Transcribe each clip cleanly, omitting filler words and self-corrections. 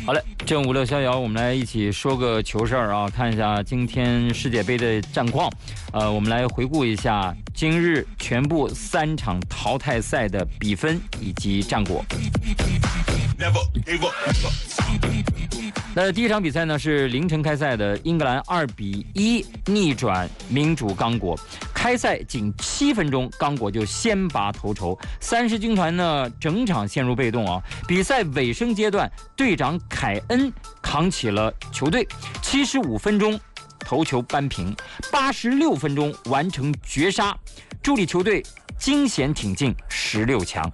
好嘞，正午6逍遥，我们来一起说个球事儿啊，看一下今天世界杯的战况。我们来回顾一下今日全部3场淘汰赛的比分以及战果。那第一场比赛呢是凌晨开赛的，英格兰2-1逆转民主刚果。开赛仅7分钟，刚果就先拔头筹，30军团呢整场陷入被动啊。比赛尾声阶段，队长凯恩扛起了球队，75分钟头球扳平，86分钟完成绝杀，助力球队惊险挺进16强。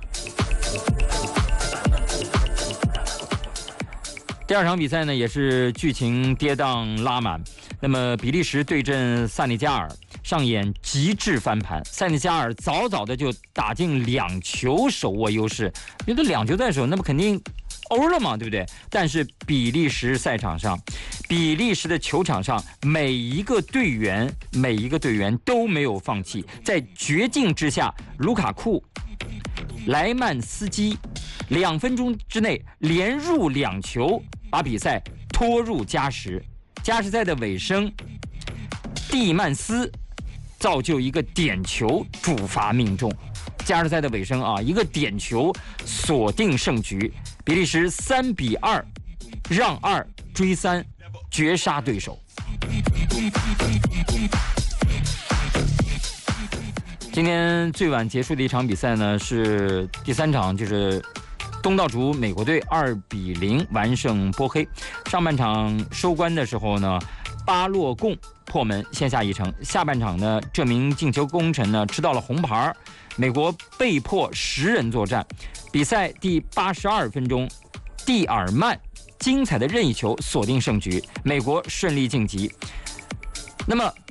第二场比赛呢，也是剧情跌宕拉满。那么比利时对阵塞内加尔，上演极致翻盘。塞内加尔早早的就打进2球，手握优势。因为2球在手，那么肯定欧了嘛，对不对？但是比利时赛场上，比利时的球场上，每一个队员都没有放弃，在绝境之下，卢卡库、莱曼斯基2分钟之内连入2球，把比赛拖入加时。加时赛的尾声，蒂曼斯造就一个点球主罚命中。加时赛的尾声啊，一个点球锁定胜局。比利时3-2让2追3，绝杀对手。今天最晚结束的一场比赛呢，是第3场，就是东道主美国队2-0完胜波黑。上半场收官的时候呢，巴洛贡破门先下一城。下半场呢，这名进球功臣呢吃到了红牌，美国被迫10人作战。比赛第82分钟，蒂尔曼精彩的任意球锁定胜局，美国顺利晋级。那么